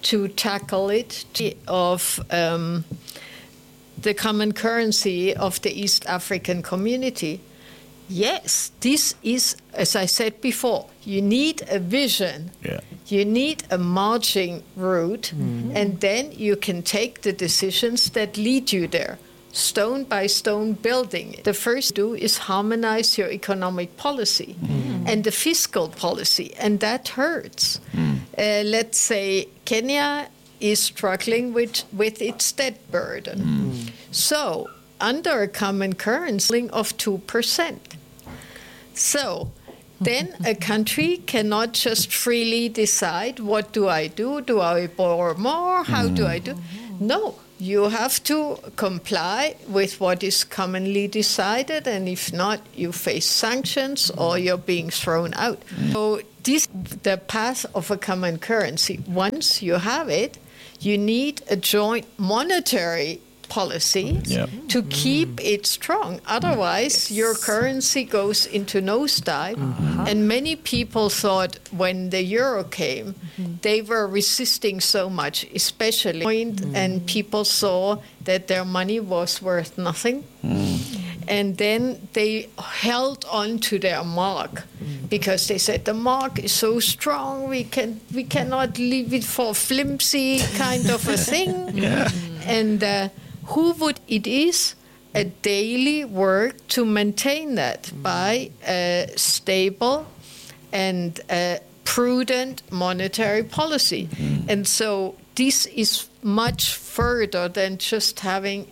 to tackle it of the common currency of the East African community. Yes, this is, as I said before, you need a vision. Yeah. You need a marching route, and then you can take the decisions that lead you there, stone by stone building it. The first do is harmonize your economic policy and the fiscal policy, and that hurts. Let's say Kenya is struggling with its debt burden. So, under a common currency of 2%. So, then a country cannot just freely decide, what do I do? Do I borrow more? How do I do? No, you have to comply with what is commonly decided, and if not, you face sanctions or you're being thrown out. So this the path of a common currency. Once you have it, you need a joint monetary policy to keep it strong. Otherwise, your currency goes into nosedive. And many people thought when the euro came, they were resisting so much, especially, and people saw that their money was worth nothing. And then they held on to their mark because they said the mark is so strong, we cannot leave it for flimsy kind of a thing. And it is a daily work to maintain that by a stable and prudent monetary policy. And so this is much further than just having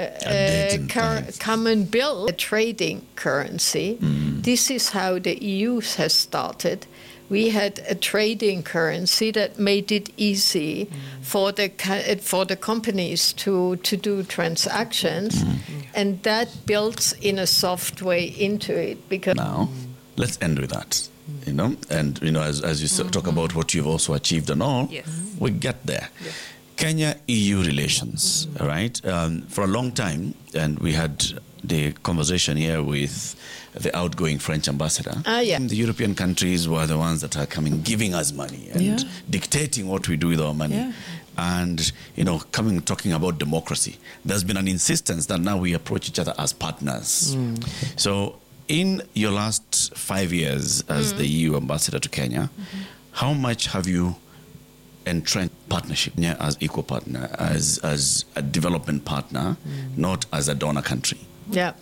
a common bill, a trading currency. This is how the EU has started. We had a trading currency that made it easy for the companies to do transactions, and that builds in a soft way into it. Because now, let's end with that. And as you talk about what you've also achieved and all, we get there. Kenya-EU relations, right? For a long time, and we had the conversation here with the outgoing French ambassador. The European countries were the ones that are coming, giving us money and dictating what we do with our money. And, talking about democracy. There's been an insistence that now we approach each other as partners. So in your last 5 years as the EU ambassador to Kenya, how much have you entrenched partnership as equal partner, as a development partner, not as a donor country? Yeah.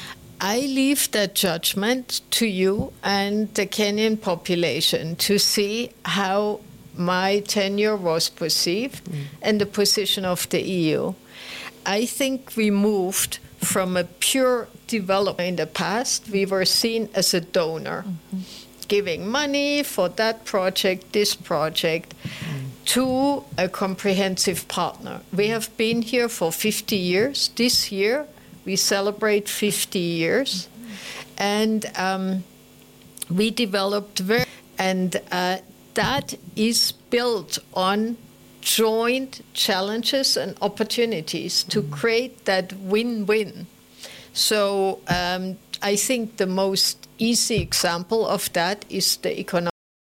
I leave that judgment to you and the Kenyan population to see how my tenure was perceived and the position of the EU. I think we moved from a pure development. In the past, we were seen as a donor, giving money for that project, this project, to a comprehensive partner. We have been here for 50 years. This year, we celebrate 50 years. And we developed that is built on joint challenges and opportunities to create that win-win. So I think the most easy example of that is the economic